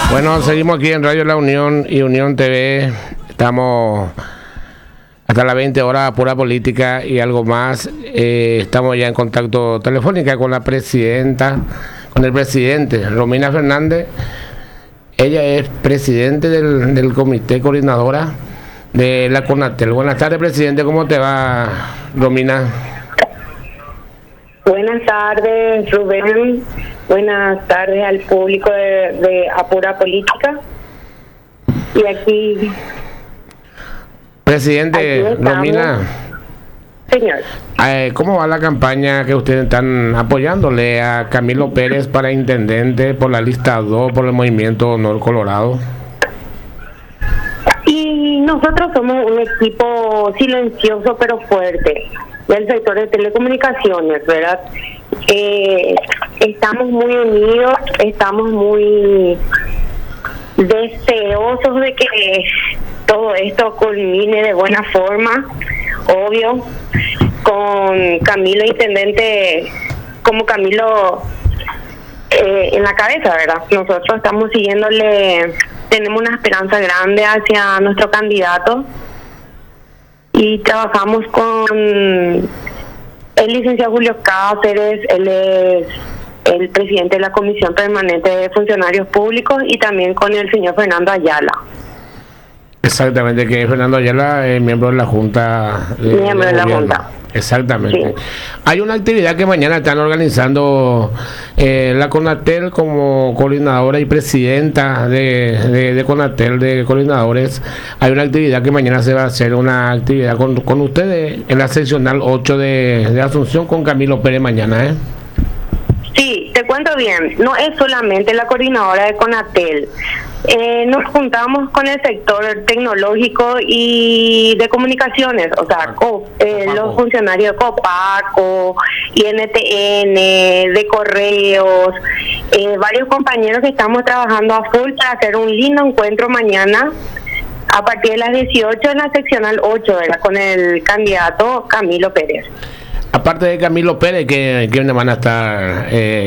Bueno, seguimos aquí en Radio La Unión y Unión TV. Estamos hasta las 20 horas, pura política y algo más. Estamos ya en contacto telefónica con la presidenta, con el presidente, Romina Fernández. Ella es presidente del comité coordinadora de la CONATEL. Buenas tardes, presidente. ¿Cómo te va, Romina? Buenas tardes, Rubén. Buenas tardes al público de Apura Política. Y aquí... Presidente, Romina. Señor. ¿Cómo va la campaña que ustedes están apoyándole a Camilo Pérez para intendente por la lista 2 por el Movimiento Honor Colorado? Y nosotros somos un equipo silencioso pero fuerte del sector de telecomunicaciones, ¿verdad? Estamos muy unidos, estamos muy deseosos de que todo esto culmine de buena forma, obvio, con Camilo intendente, como Camilo en la cabeza, ¿verdad? Nosotros estamos siguiéndole, tenemos una esperanza grande hacia nuestro candidato y trabajamos con el licenciado Julio Cáceres. Él es el presidente de la Comisión Permanente de Funcionarios Públicos, y también con el señor Fernando Ayala. Exactamente, que Fernando Ayala es miembro de la Junta. Miembro de la Junta. Exactamente. Sí. Hay una actividad que mañana están organizando la CONATEL como coordinadora y presidenta de CONATEL, de coordinadores. Hay una actividad que mañana se va a hacer, una actividad con ustedes en la seccional 8 de Asunción con Camilo Pérez mañana, ¿eh? Sí, te cuento bien, no es solamente la coordinadora de CONATEL. Nos juntamos con el sector tecnológico y de comunicaciones, o sea, los funcionarios de Copaco, INTN, de Correos, varios compañeros que estamos trabajando a full para hacer un lindo encuentro mañana a partir de las 18 en la seccional 8, ¿verdad? Con el candidato Camilo Pérez. Aparte de Camilo Pérez, que van a estar